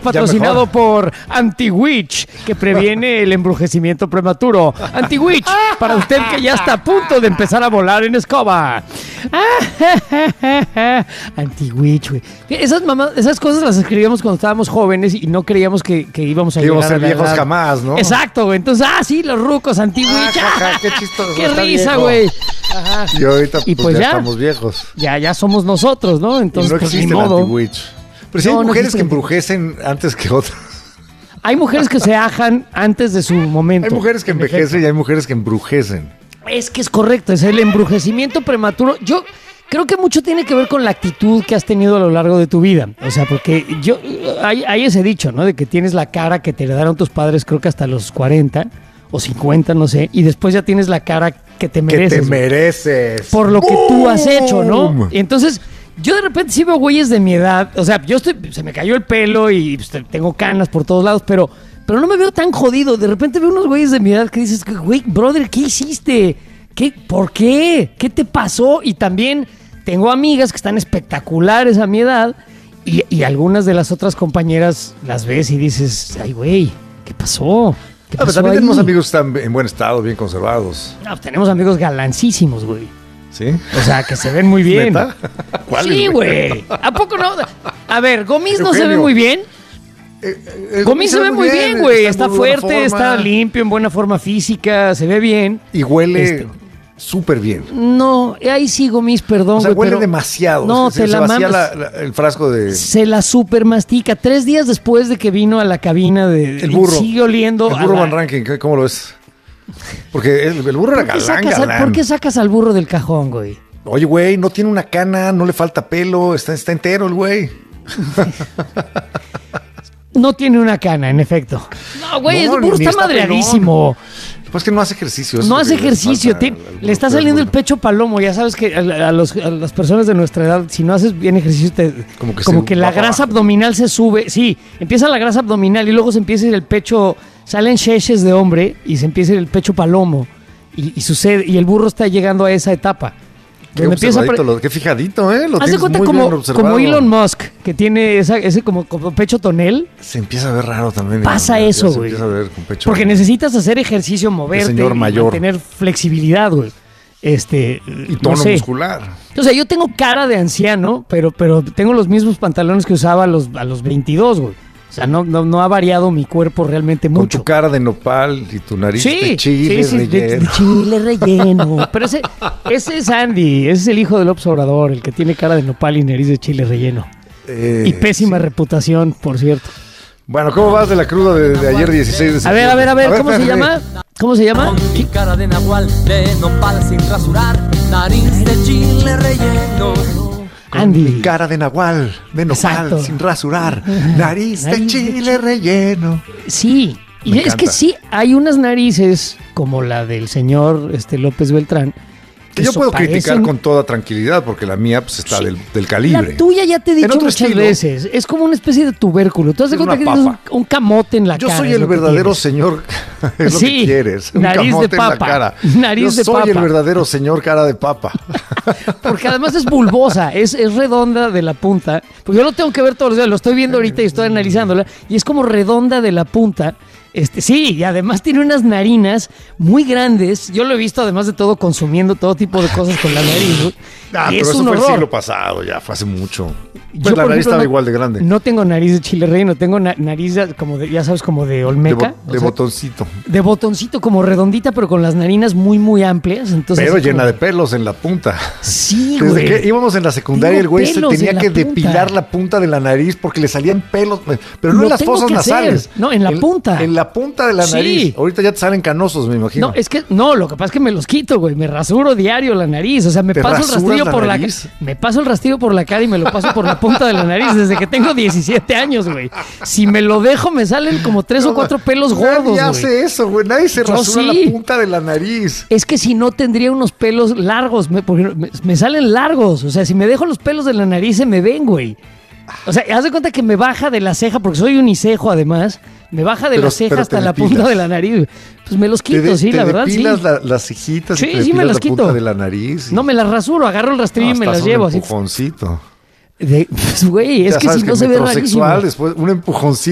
patrocinado por Anti-Witch, que previene el enbrujecimiento prematuro. Anti-Witch, para usted que ya está a punto de empezar a volar en escoba. Anti-Witch, güey. Esas cosas las escribíamos cuando estábamos jóvenes y no creíamos que íbamos a llegar íbamos a ser viejos edad. jamás, ¿no? Exacto, güey. Entonces, sí, los rucos, Anti-Witch. Qué chistoso. Qué risa, güey. Ajá. Y ahorita Y pues ya ya estamos viejos. Ya somos nosotros, ¿no? Entonces, Y no pues, ni existe el modo. anti-witch. Pero sí hay No, no mujeres existe que el embrujecen antes que otras. Hay mujeres que se ajan antes de su momento. Hay mujeres que en envejecen efecto. y hay mujeres que embrujecen. Es que es correcto, es el embrujecimiento prematuro. Yo creo que mucho tiene que ver con la actitud que has tenido a lo largo de tu vida. O sea, porque hay ese dicho, ¿no? De que tienes la cara que te heredaron tus padres, creo que hasta los 40 o 50, no sé. Y después ya tienes la cara que te mereces. Que te mereces. Por lo que tú has hecho, ¿no? ¡Bum! Y entonces, yo de repente sí veo güeyes de mi edad. O sea, se me cayó el pelo y pues, tengo canas por todos lados, pero no me veo tan jodido. De repente veo unos güeyes de mi edad que dices, güey, brother, ¿qué hiciste? ¿Por qué? ¿Qué te pasó? Y también tengo amigas que están espectaculares a mi edad y algunas de las otras compañeras las ves y dices, ay, güey, ¿qué pasó? ¿Qué Pero pasó también ahí? tenemos amigos que están en buen estado, bien conservados. No, tenemos amigos galancísimos, güey. ¿Sí? O sea, que se ven muy bien. ¿Neta? ¿Cuáles, Sí, güey. ¿A poco no? A ver, Gomis no se ve Eugenio. muy bien. Gomis se ve muy bien, güey. Está en muy buena fuerte, forma. está limpio, en buena forma física, se ve bien. Y huele súper bien. No, ahí sí, Gomis, perdón, O sea, güey, huele pero demasiado. No, se te la vacía mamas. el frasco de... Se la super mastica. 3 días después de que vino a la cabina El burro. sigue oliendo. El burro Van Ranking, ¿cómo lo ves? Porque el burro era galán. ¿Por qué sacas al burro del cajón, güey? Oye, güey, no tiene una cana, no le falta pelo, está entero el güey. No tiene una cana, en efecto. No, güey, No, el burro ni está está madreadísimo. Pues que no hace ejercicio. eso No es hace lo que le ejercicio, falta al le está burro. saliendo el pecho palomo. Ya sabes que a las personas de nuestra edad, si no haces bien ejercicio, Como que se la va para grasa abajo. abdominal se sube. Sí, empieza la grasa abdominal y luego se empieza a ir el pecho, salen cheches de hombre y se empieza a ir el pecho palomo. Y sucede, y el burro está llegando a esa etapa. Qué Donde empieza a observadito, qué fijadito, ¿eh? Lo haz de tienes cuenta muy bien como observado. Elon Musk, que tiene ese como pecho tonel. Se empieza a ver raro también. Pasa ya eso, se güey. empieza a ver con pecho. Porque necesitas hacer ejercicio, moverte, señor y mayor. mantener flexibilidad, güey. Y tono no sé. muscular. O sea, yo tengo cara de anciano, pero tengo los mismos pantalones que usaba a los 22, güey. O sea, no ha variado mi cuerpo realmente Con mucho. tu cara de nopal y tu nariz Sí, de chile sí, de relleno. chile relleno. Pero ese es Andy, ese es el hijo del Obrador, el que tiene cara de nopal y nariz de chile relleno. Y pésima reputación, por cierto. Bueno, ¿cómo vas de la cruda de ayer 16 de septiembre? A ver, ¿cómo se espérate. llama? ¿Cómo se llama? Con mi cara de nahual, de nopal sin rasurar, nariz de chile relleno. Andy. Mi cara de nahual, de nopal, Exacto. sin rasurar, nariz de Nariz de chile relleno. Sí, y Me es encanta. que sí, hay unas narices como la del señor López Beltrán. Que yo eso puedo criticar parecen- con toda tranquilidad porque la mía pues está Sí. del calibre. La tuya ya te he En dicho otro muchas estilo. veces. Es como una especie de tubérculo. ¿Tú te das Es cuenta una que tienes papa. un camote en la Yo cara? soy es el lo que verdadero tienes. señor, es lo Sí, que quieres. Un nariz de camote en la papa, cara. nariz Yo de soy el papa. verdadero señor cara de papa. Porque además es bulbosa, es redonda de la punta. Porque yo lo tengo que ver todos los días, lo estoy viendo ahorita y estoy analizándola. Y es como redonda de la punta. Sí, y además tiene unas narinas muy grandes. Yo lo he visto, además de todo, consumiendo todo tipo de cosas con la nariz, güey. Y Pero es eso un fue el horror. siglo pasado, ya fue hace mucho. Yo, Pues la por nariz ejemplo, estaba no- igual de grande. No tengo nariz de chile relleno, tengo nariz como de, ya sabes, como de olmeca. de o sea, botoncito. de botoncito, como redondita, pero con las narinas muy, muy amplias. Entonces, Pero así llena como- de pelos en la punta. Sí, Desde güey. que íbamos en la secundaria, Tengo el güey se pelos tenía en la que punta. depilar la punta de la nariz porque le salían pelos, pero no Lo en las tengo fosas que hacer. nasales. No, en la punta. En la punta de la Sí. nariz. Ahorita ya te salen canosos, me imagino. No, es que no, lo que pasa es que me los quito, güey. Me rasuro diario la nariz. O sea, me ¿Te paso el rasuras rastrillo la por nariz? me paso el rastrillo por la cara y me lo paso por la punta de la nariz desde que tengo 17 años, güey. Si me lo dejo, me salen como 3 o 4 pelos gordos, Nadie güey. hace eso, güey. Nadie se Yo rasura sí. la punta de la nariz. Es que si no tendría unos pelos largos, porque me salen largos. O sea, si me dejo los pelos de la nariz se me ven, güey. O sea, haz de cuenta que me baja de la ceja, porque soy unicejo además. Me baja de Pero- la ceja pero hasta te la depilas. punta de la nariz. Pues me los quito, sí, la verdad, sí. depilas las cejitas Sí, y te sí, me depilas las la punta quito. de la nariz. y- No, me las rasuro, agarro el rastrillo y me hasta las un llevo así. empujoncito. Pues, güey, es Ya que sabes si no se ve metrosexual, rarísimo. después un empujoncito.